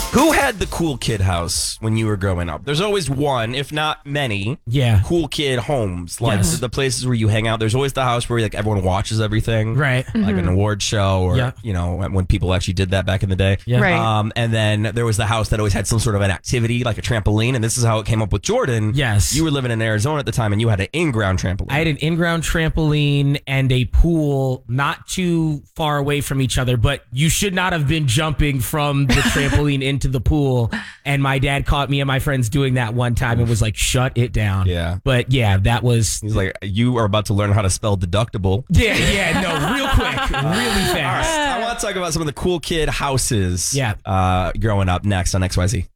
Who had the cool kid house when you were growing up? There's always one, if not many, cool kid homes. Like the places where you hang out. There's always the house where like everyone watches everything. Right. Like an award show or, you know, when people actually did that back in the day. Yeah. Right. And then there was the house that always had some sort of an activity, like a trampoline. And this is how it came up with Jordan. Yes. You were living in Arizona at the time and you had an in-ground trampoline. I had an in-ground trampoline and a pool not too far away from each other, but you should not have been jumping from the trampoline into the pool. And my dad caught me and my friends doing that one time and was like, shut it down. Yeah. But yeah, that was... He's like, you are about to learn how to spell deductible. Yeah, no, real quick, really fast. I want to talk about some of the cool kid houses Yeah. growing up next on XYZ.